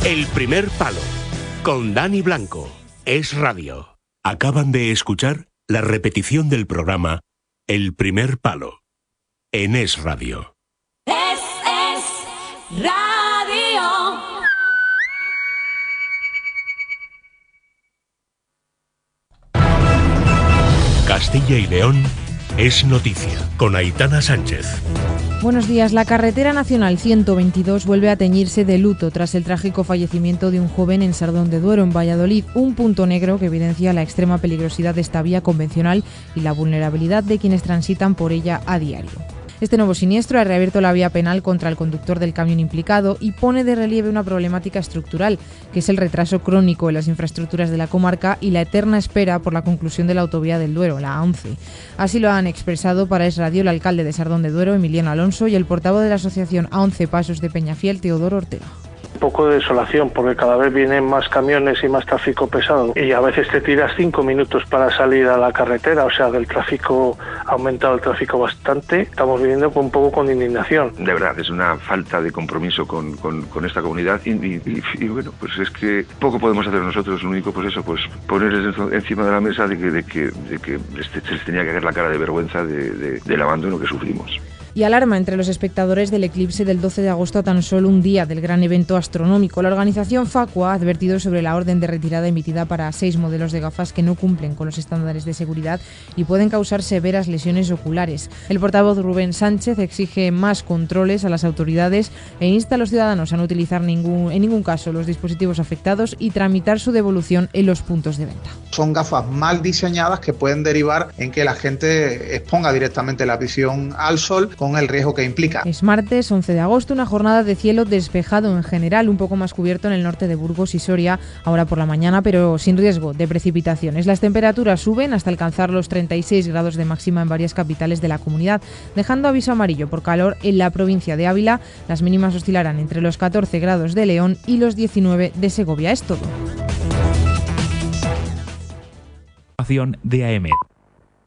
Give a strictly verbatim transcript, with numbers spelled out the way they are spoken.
El primer palo, con Dani Blanco. Es Radio. Acaban de escuchar la repetición del programa El primer palo, en Es Radio. Es, es Radio. Castilla y León es noticia, con Aitana Sánchez. Buenos días. La carretera nacional ciento veintidós vuelve a teñirse de luto tras el trágico fallecimiento de un joven en Sardón de Duero, en Valladolid, un punto negro que evidencia la extrema peligrosidad de esta vía convencional y la vulnerabilidad de quienes transitan por ella a diario. Este nuevo siniestro ha reabierto la vía penal contra el conductor del camión implicado y pone de relieve una problemática estructural, que es el retraso crónico en las infraestructuras de la comarca y la eterna espera por la conclusión de la autovía del Duero, la A once. Así lo han expresado para Es Radio el alcalde de Sardón de Duero, Emiliano Alonso, y el portavoz de la asociación A once Pasos de Peñafiel, Teodoro Ortega. Un poco de desolación porque cada vez vienen más camiones y más tráfico pesado y a veces te tiras cinco minutos para salir a la carretera, o sea que el tráfico ha aumentado, el tráfico bastante. Estamos viviendo un poco con indignación. De verdad, es una falta de compromiso con, con, con esta comunidad y, y, y, y bueno, pues es que poco podemos hacer nosotros, lo único pues eso, pues ponerles encima de la mesa de que, de que, de que se les tenía que caer la cara de vergüenza de, de, del abandono que sufrimos. Y alarma entre los espectadores del eclipse del doce de agosto a tan solo un día del gran evento astronómico. La organización Facua ha advertido sobre la orden de retirada emitida para seis modelos de gafas que no cumplen con los estándares de seguridad y pueden causar severas lesiones oculares. El portavoz Rubén Sánchez exige más controles a las autoridades e insta a los ciudadanos a no utilizar ningún, en ningún caso los dispositivos afectados y tramitar su devolución en los puntos de venta. Son gafas mal diseñadas que pueden derivar en que la gente exponga directamente la visión al sol, con el riesgo que implica. Es martes once de agosto, una jornada de cielo despejado en general, un poco más cubierto en el norte de Burgos y Soria, ahora por la mañana, pero sin riesgo de precipitaciones. Las temperaturas suben hasta alcanzar los treinta y seis grados de máxima en varias capitales de la comunidad, dejando aviso amarillo por calor en la provincia de Ávila. Las mínimas oscilarán entre los catorce grados de León y los diecinueve de Segovia. Es todo. De A E M E T.